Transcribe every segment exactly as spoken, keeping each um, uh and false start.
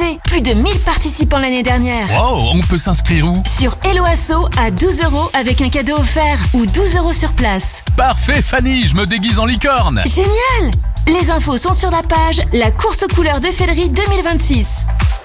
jouer. Plus de mille participants l'année dernière. Wow, on peut s'inscrire où? Sur Hello Asso à douze euros avec un cadeau offert ou douze euros sur place. Parfait Fanny, je me déguise en licorne. Génial! Les infos sont sur la page La course aux couleurs de Fellerie deux mille vingt-six.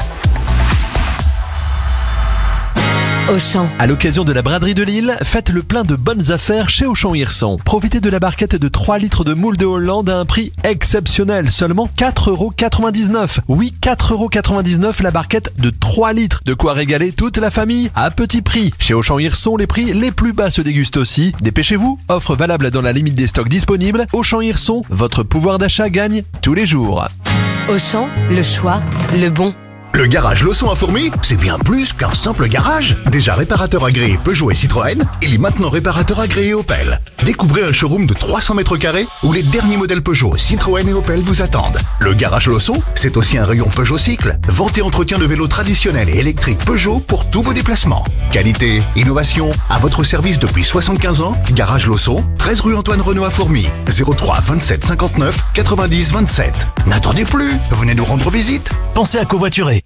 Auchan. À l'occasion de la braderie de Lille, faites le plein de bonnes affaires chez Auchan Hirson. Profitez de la barquette de trois litres de moule de Hollande à un prix exceptionnel, seulement quatre euros quatre-vingt-dix-neuf. Oui, quatre euros quatre-vingt-dix-neuf la barquette de trois litres. De quoi régaler toute la famille à petit prix. Chez Auchan Hirson, les prix les plus bas se dégustent aussi. Dépêchez-vous, offre valable dans la limite des stocks disponibles. Auchan Hirson, votre pouvoir d'achat gagne tous les jours. Auchan, le choix, le bon. Le garage Losson à Fourmi, c'est bien plus qu'un simple garage. Déjà réparateur agréé Peugeot et Citroën, il est maintenant réparateur agréé Opel. Découvrez un showroom de trois cents mètres carrés où les derniers modèles Peugeot, Citroën et Opel vous attendent. Le garage Losson, c'est aussi un rayon Peugeot Cycle, vente et entretien de vélos traditionnels et électriques Peugeot pour tous vos déplacements. Qualité, innovation, à votre service depuis soixante-quinze ans. Garage Losson, treize rue Antoine Renaud à Fourmi, zéro trois vingt-sept cinquante-neuf quatre-vingt-dix vingt-sept. N'attendez plus, venez nous rendre visite. Pensez à covoiturer.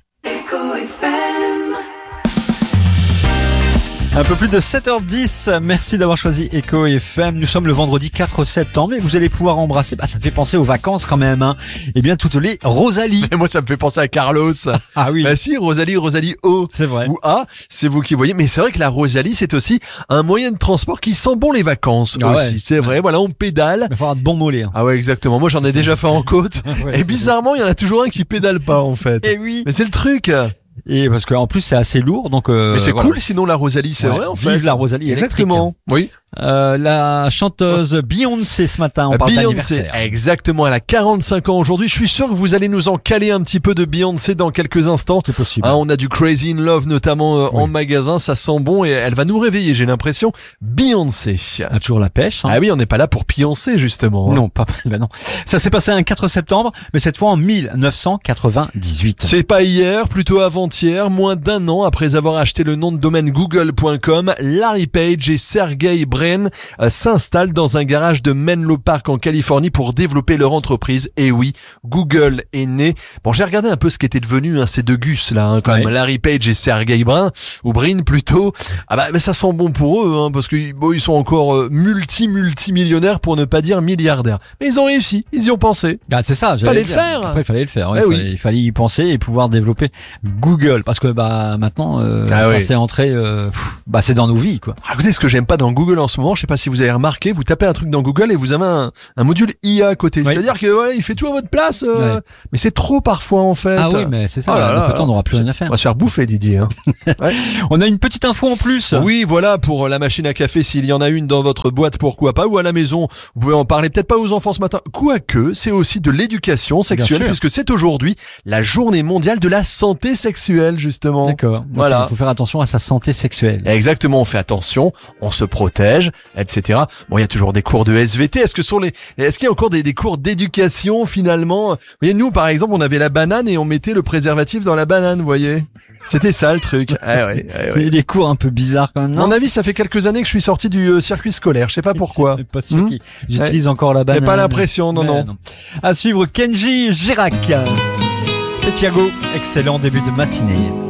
Un peu plus de sept heures dix, merci d'avoir choisi Echo F M. Nous sommes le vendredi quatre septembre et vous allez pouvoir embrasser, bah ça me fait penser aux vacances quand même, hein. Eh bien toutes les Rosalie. Et moi ça me fait penser à Carlos. Ah oui. Bah si, Rosalie, Rosalie O. C'est vrai. Ou A, c'est vous qui voyez. Mais c'est vrai que la Rosalie, c'est aussi un moyen de transport qui sent bon les vacances Ah aussi. ouais. C'est vrai, voilà, on pédale. Il va falloir de bons mollets. Hein. Ah ouais, exactement. Moi j'en ai déjà fait en côte. Ouais, et bizarrement, il y en a toujours un qui pédale pas en fait. Et oui. Mais c'est le truc. Et parce qu'en plus c'est assez lourd, donc. Euh, Mais c'est voilà. cool sinon la Rosalie, c'est Ouais, vrai en fait. Vive la Rosalie électrique. Exactement. Oui. Euh, la chanteuse Beyoncé ce matin, on parle Beyoncé, d'anniversaire. exactement, elle a quarante-cinq ans aujourd'hui. Je suis sûr que vous allez nous en caler un petit peu de Beyoncé dans quelques instants. C'est possible. Hein, on a du Crazy in Love notamment euh, Oui. en magasin, ça sent bon et elle va nous réveiller, j'ai l'impression. Beyoncé. On a toujours la pêche. Hein. Ah oui, on n'est pas là pour pioncer justement. hein. Non, pas bah non. Ça s'est passé un quatre septembre, mais cette fois en mille neuf cent quatre-vingt-dix-huit. C'est pas hier, plutôt avant-hier, moins d'un an après avoir acheté le nom de domaine google point com, Larry Page et Sergey Brin euh, s'installent dans un garage de Menlo Park en Californie pour développer leur entreprise. Et oui, Google est né. Bon, j'ai regardé un peu ce qu'étaient devenus hein, ces deux gus là, hein, quand Ouais. même, Larry Page et Sergey Brin, ou Brin plutôt. Ah bah, mais ça sent bon pour eux, hein, parce que bon, ils sont encore euh, multi-multimillionnaires pour ne pas dire milliardaires. Mais ils ont réussi, ils y ont pensé. Ah, c'est ça. Fallait j'allais le dire. faire. Après, il fallait le faire. Ouais, Eh il, oui. fallait, il fallait y penser et pouvoir développer Google, parce que bah maintenant, euh, Ah enfin, oui. c'est entré, euh, pff, bah c'est dans nos vies quoi. Ah, écoutez, ce que j'aime pas dans Google en ce moment, je sais pas si vous avez remarqué, vous tapez un truc dans Google et vous avez un, un module I A à côté. Oui. C'est-à-dire que voilà, il fait tout à votre place. euh, Ouais. Mais c'est trop parfois en fait. Ah oui, mais c'est ça. Oh là là, là donc, là. on n'aura plus rien à faire. On va se faire bouffer, Didier. Hein. Ouais. On a une petite info en plus. Oui, voilà, pour la machine à café, s'il y en a une dans votre boîte, pourquoi pas, ou à la maison, vous pouvez en parler, peut-être pas aux enfants ce matin, quoique, c'est aussi de l'éducation sexuelle, sûr. puisque c'est aujourd'hui la journée mondiale de la santé sexuelle, justement. D'accord. Donc, Voilà. Il faut faire attention à sa santé sexuelle. Exactement, on fait attention, on se protège, et cetera. Bon, il y a toujours des cours de S V T. Est-ce que sont les, est-ce qu'il y a encore des, des cours d'éducation finalement? Vous voyez, nous, par exemple, on avait la banane et on mettait le préservatif dans la banane, vous voyez. C'était ça le truc. Ah ouais, ouais, ouais. Et les cours un peu bizarres quand même. À Non. mon avis, ça fait quelques années que je suis sorti du euh, circuit scolaire. Je sais pas pourquoi. Je suis pas sûr Hmm. qu'ils j'utilise encore la J'ai banane. pas l'impression, non, Mais non. À suivre Kenji Girac. C'est Thiago. Excellent début de matinée.